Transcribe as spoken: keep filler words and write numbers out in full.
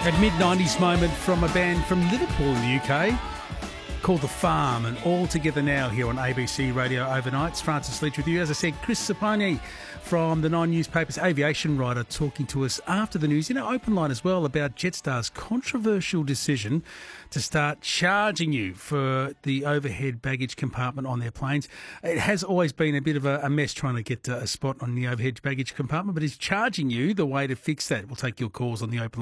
That mid nineties moment from a band from Liverpool in the U K called The Farm, and all together now here on A B C Radio Overnights. Francis Leach with you. As I said, Chris Sapone from the Nine Newspapers, aviation writer, talking to us after the news in our open line as well about Jetstar's controversial decision to start charging you for the overhead baggage compartment on their planes. It has always been a bit of a, a mess trying to get a spot on the overhead baggage compartment, but it's charging you the way to fix that. We'll take your calls on the open line.